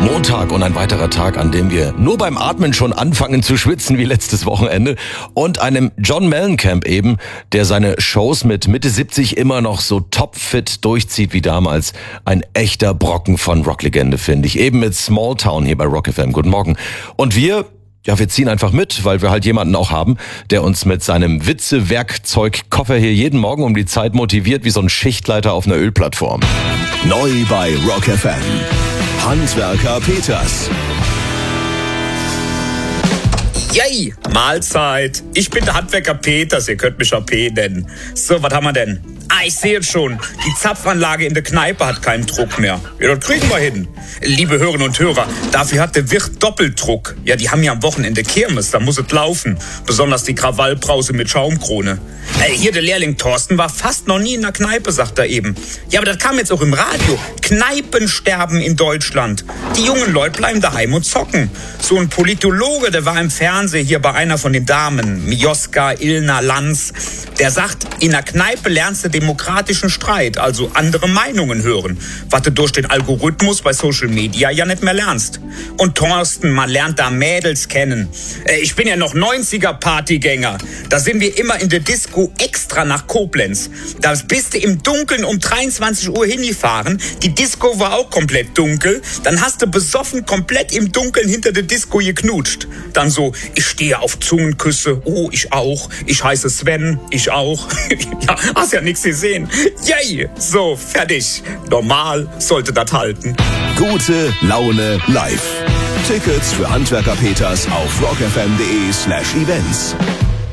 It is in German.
Montag und ein weiterer Tag, an dem wir nur beim Atmen schon anfangen zu schwitzen wie letztes Wochenende. Und einem John Mellencamp eben, der seine Shows mit Mitte 70 immer noch so topfit durchzieht wie damals. Ein echter Brocken von Rocklegende, finde ich. Eben mit Small Town hier bei Rock FM. Guten Morgen. Und wir ziehen einfach mit, weil wir halt jemanden auch haben, der uns mit seinem Witze-Werkzeug-Koffer hier jeden Morgen um die Zeit motiviert, wie so ein Schichtleiter auf einer Ölplattform. Neu bei Rock FM. Handwerker Peters. Yay, Mahlzeit. Ich bin der Handwerker Peters, ihr könnt mich AP nennen. So, was haben wir denn? Ich sehe es schon. Die Zapfanlage in der Kneipe hat keinen Druck mehr. Ja, das kriegen wir hin. Liebe Hörerinnen und Hörer, dafür hat der Wirt Doppeldruck. Ja, die haben ja am Wochenende Kirmes, da muss es laufen. Besonders die Krawallbrause mit Schaumkrone. Hier der Lehrling Thorsten war fast noch nie in der Kneipe, sagt er eben. Ja, aber das kam jetzt auch im Radio. Kneipen sterben in Deutschland. Die jungen Leute bleiben daheim und zocken. So ein Politologe, der war im Fernsehen hier bei einer von den Damen, Mioska Ilna Lanz, der sagt, in der Kneipe lernst du demokratischen Streit, also andere Meinungen hören, was du durch den Algorithmus bei Social Media ja nicht mehr lernst. Und Thorsten, man lernt da Mädels kennen. Ich bin ja noch 90er-Partygänger. Da sind wir immer in der Disco extra nach Koblenz. Da bist du im Dunkeln um 23 Uhr hingefahren. Die Disco war auch komplett dunkel. Dann hast du besoffen komplett im Dunkeln hinter der Disco geknutscht. Dann so, ich stehe auf Zungenküsse. Oh, ich auch. Ich heiße Sven. Ich auch. Ja, hast ja nichts gesehen. Yay! So, fertig. Normal sollte das halten. Gute Laune live. Tickets für Handwerker Peters auf rockfm.de/events.